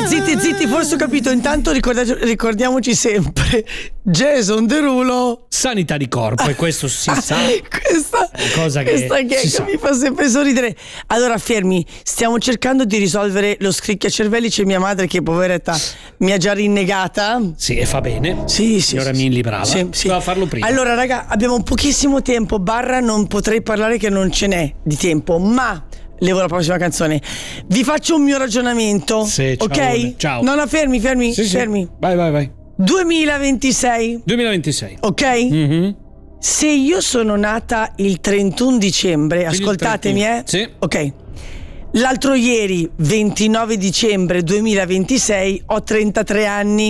Zitti, forse ho capito. Intanto ricordiamoci sempre Jason Derulo, sanità di corpo, e questo si sa. Questa cosa che mi fa sempre sorridere. Allora, fermi, stiamo cercando di risolvere lo scricchiacervelli. C'è mia madre che, poveretta, mi ha già rinnegata. Sì, e fa bene. Sì. Signora Milli, brava. Sì. Doveva farlo prima. Allora, raga, abbiamo pochissimo tempo. Non potrei parlare che non ce n'è di tempo, ma levo la prossima canzone. Vi faccio un mio ragionamento. Sì, ciao, ok? ciao. No, fermi. Sì. Fermi. Vai. 2026. Ok? Mm-hmm. Se io sono nata il 31 dicembre, Quindi ascoltatemi, 31. Sì. Ok. L'altro ieri, 29 dicembre 2026, ho 33 anni.